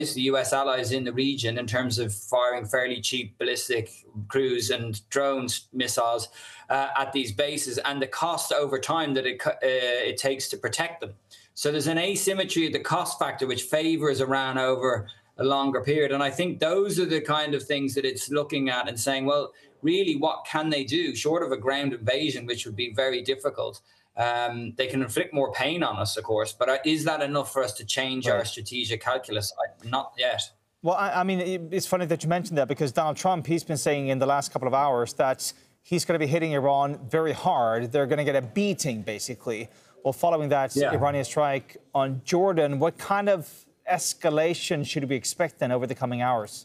the US allies in the region in terms of firing fairly cheap ballistic cruise and drones missiles at these bases, and the cost over time that it takes to protect them. So there's an asymmetry of the cost factor which favors Iran over a longer period. And I think those are the kind of things that it's looking at and saying, well, really, what can they do short of a ground invasion, which would be very difficult? They can inflict more pain on us, of course, but is that enough for us to change our strategic calculus? Not yet. Well, I mean, it's funny that you mentioned that, because Donald Trump, he's been saying in the last couple of hours that he's going to be hitting Iran very hard. They're going to get a beating, basically. Well, following that Iranian strike on Jordan, what kind of escalation should we expect then over the coming hours?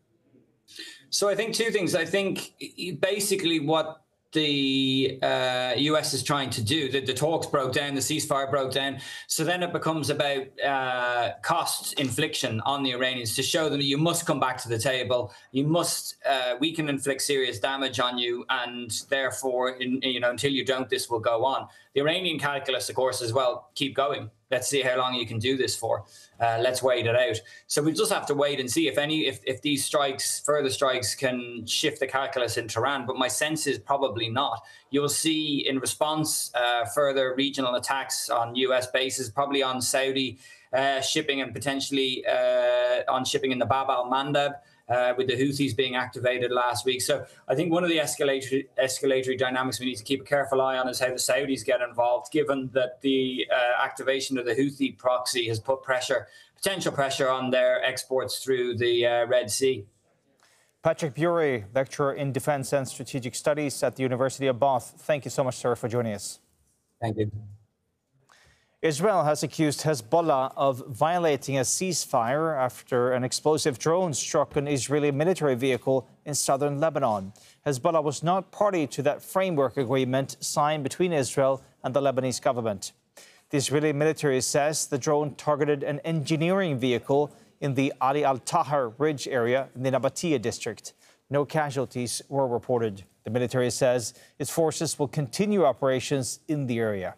So I think two things. I think basically what the US is trying to do, the talks broke down, the ceasefire broke down. So then it becomes about cost infliction on the Iranians to show them that you must come back to the table. You must, we can inflict serious damage on you, and therefore, until you don't, this will go on. The Iranian calculus, of course, as well, keep going. Let's see how long you can do this for. Let's wait it out. So we just have to wait and see if these further strikes can shift the calculus in Tehran. But my sense is probably not. You'll see in response further regional attacks on US bases, probably on Saudi shipping and potentially on shipping in the Bab al-Mandab. With the Houthis being activated last week. So I think one of the escalatory dynamics we need to keep a careful eye on is how the Saudis get involved, given that the activation of the Houthi proxy has put potential pressure on their exports through the Red Sea. Patrick Bury, lecturer in Defence and Strategic Studies at the University of Bath. Thank you so much, sir, for joining us. Thank you. Israel has accused Hezbollah of violating a ceasefire after an explosive drone struck an Israeli military vehicle in southern Lebanon. Hezbollah was not party to that framework agreement signed between Israel and the Lebanese government. The Israeli military says the drone targeted an engineering vehicle in the Ali al-Tahar Ridge area in the Nabatea district. No casualties were reported. The military says its forces will continue operations in the area.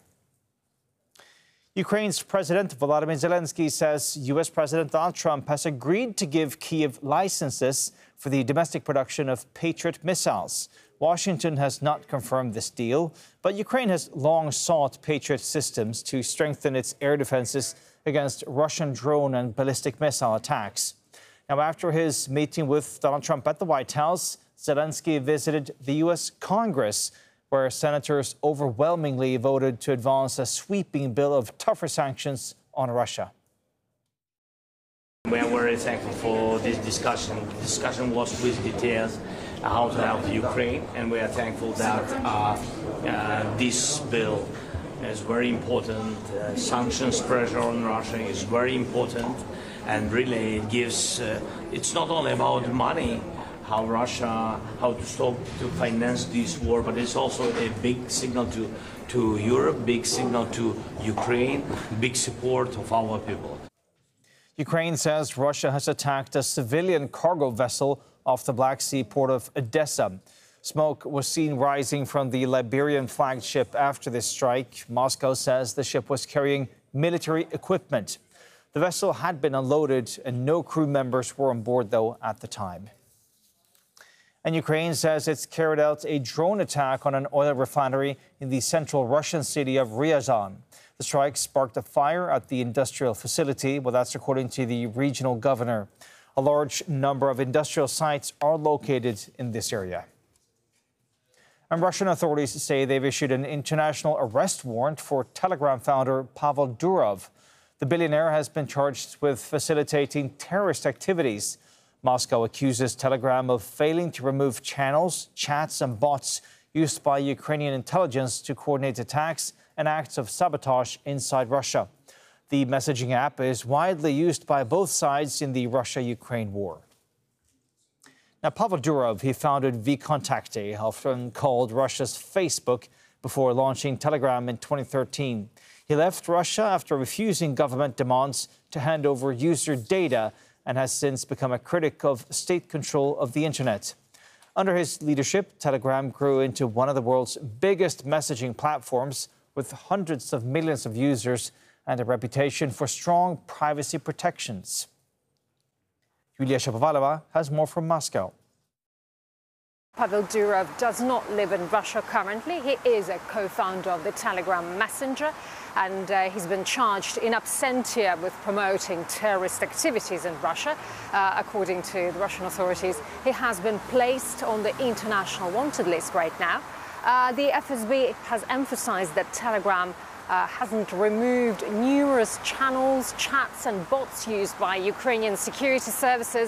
Ukraine's President Volodymyr Zelensky says U.S. President Donald Trump has agreed to give Kyiv licenses for the domestic production of Patriot missiles. Washington has not confirmed this deal, but Ukraine has long sought Patriot systems to strengthen its air defenses against Russian drone and ballistic missile attacks. Now, after his meeting with Donald Trump at the White House, Zelensky visited the U.S. Congress, where senators overwhelmingly voted to advance a sweeping bill of tougher sanctions on Russia. We are very thankful for this discussion. The discussion was with details how to help Ukraine, and we are thankful that this bill is very important. Sanctions pressure on Russia is very important, and really it gives, it's not only about money, how to stop to finance this war, but it's also a big signal to Europe, big signal to Ukraine, big support of our people. Ukraine says Russia has attacked a civilian cargo vessel off the Black Sea port of Odessa. Smoke was seen rising from the Liberian flagged ship after this strike. Moscow says the ship was carrying military equipment. The vessel had been unloaded and no crew members were on board, though, at the time. And Ukraine says it's carried out a drone attack on an oil refinery in the central Russian city of Ryazan. The strike sparked a fire at the industrial facility. Well, that's according to the regional governor. A large number of industrial sites are located in this area. And Russian authorities say they've issued an international arrest warrant for Telegram founder Pavel Durov. The billionaire has been charged with facilitating terrorist activities. Moscow accuses Telegram of failing to remove channels, chats and bots used by Ukrainian intelligence to coordinate attacks and acts of sabotage inside Russia. The messaging app is widely used by both sides in the Russia-Ukraine war. Now, Pavel Durov, he founded VKontakte, often called Russia's Facebook, before launching Telegram in 2013. He left Russia after refusing government demands to hand over user data and has since become a critic of state control of the internet. Under his leadership, Telegram grew into one of the world's biggest messaging platforms with hundreds of millions of users and a reputation for strong privacy protections. Yulia Shapovalova has more from Moscow. Pavel Durov does not live in Russia currently. He is a co-founder of the Telegram Messenger, and he's been charged in absentia with promoting terrorist activities in Russia. According to the Russian authorities, he has been placed on the international wanted list right now. The FSB has emphasized that Telegram hasn't removed numerous channels, chats and bots used by Ukrainian security services,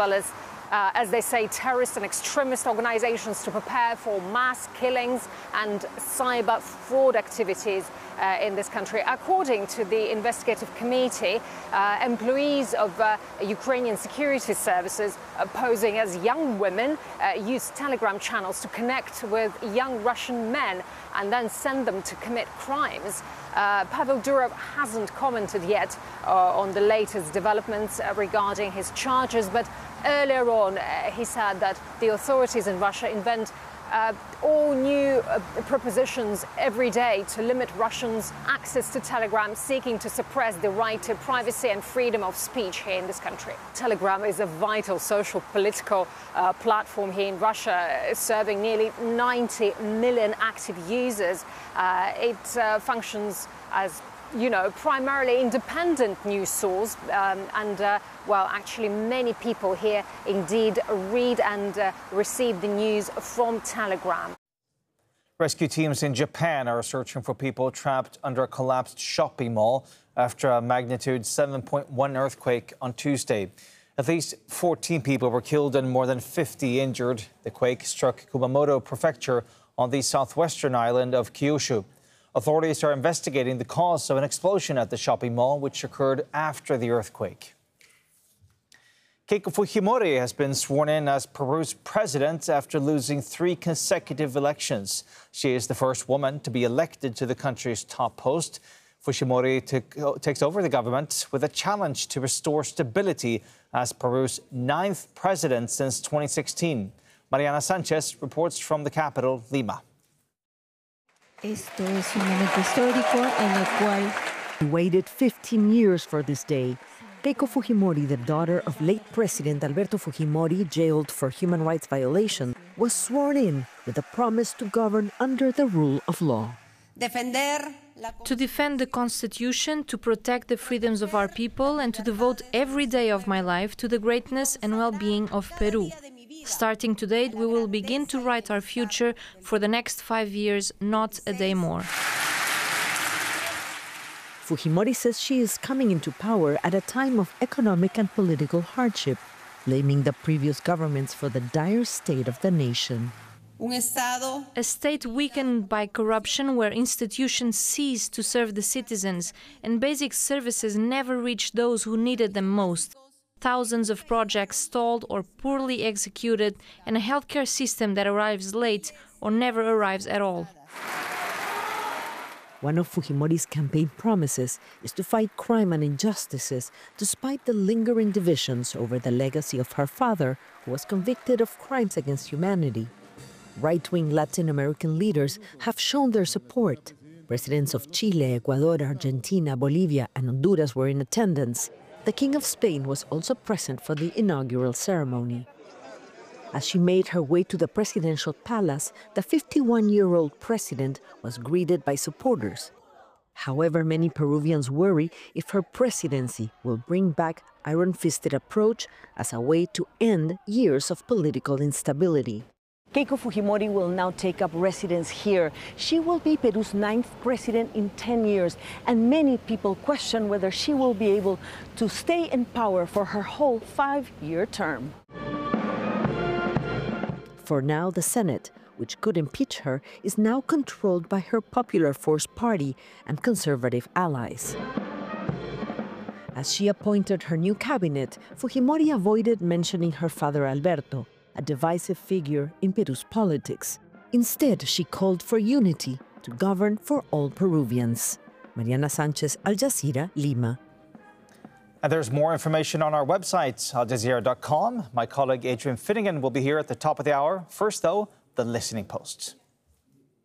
as they say, terrorist and extremist organizations to prepare for mass killings and cyber fraud activities in this country. According to the investigative committee, employees of Ukrainian security services posing as young women use Telegram channels to connect with young Russian men and then send them to commit crimes. Pavel Durov hasn't commented yet on the latest developments regarding his charges, but earlier on he said that the authorities in Russia invent all new propositions every day to limit Russians' access to Telegram, seeking to suppress the right to privacy and freedom of speech here in this country. Telegram is a vital social political platform here in Russia, serving nearly 90 million active users. It functions as, you know, primarily independent news source, actually many people here indeed read and receive the news from Telegram. Rescue teams in Japan are searching for people trapped under a collapsed shopping mall after a magnitude 7.1 earthquake on Tuesday. At least 14 people were killed and more than 50 injured. The quake struck Kumamoto Prefecture on the southwestern island of Kyushu. Authorities are investigating the cause of an explosion at the shopping mall, which occurred after the earthquake. Keiko Fujimori has been sworn in as Peru's president after losing 3 consecutive elections. She is the first woman to be elected to the country's top post. Fujimori takes over the government with a challenge to restore stability as Peru's 9th president since 2016. Mariana Sanchez reports from the capital, Lima. Esto es un momento histórico en el cual we waited 15 years for this day. Keiko Fujimori, the daughter of late President Alberto Fujimori, jailed for human rights violation, was sworn in with a promise to govern under the rule of law. To defend the Constitution, to protect the freedoms of our people, and to devote every day of my life to the greatness and well-being of Peru. Starting today, we will begin to write our future for the next 5 years, not a day more. Fujimori says she is coming into power at a time of economic and political hardship, blaming the previous governments for the dire state of the nation. A state weakened by corruption, where institutions cease to serve the citizens and basic services never reach those who needed them most. Thousands of projects stalled or poorly executed, and a healthcare system that arrives late or never arrives at all. One of Fujimori's campaign promises is to fight crime and injustices, despite the lingering divisions over the legacy of her father, who was convicted of crimes against humanity. Right-wing Latin American leaders have shown their support. Presidents of Chile, Ecuador, Argentina, Bolivia, and Honduras were in attendance. The King of Spain was also present for the inaugural ceremony. As she made her way to the presidential palace, the 51-year-old president was greeted by supporters. However, many Peruvians worry if her presidency will bring back iron-fisted approach as a way to end years of political instability. Keiko Fujimori will now take up residence here. She will be Peru's 9th president in 10 years, and many people question whether she will be able to stay in power for her whole 5-year term. For now, the Senate, which could impeach her, is now controlled by her Popular Force Party and conservative allies. As she appointed her new cabinet, Fujimori avoided mentioning her father Alberto, a divisive figure in Peru's politics. Instead, she called for unity to govern for all Peruvians. Mariana Sanchez, Al Jazeera, Lima. And there's more information on our website, aljazeera.com. My colleague Adrian Finnegan will be here at the top of the hour. First, though, the Listening Post.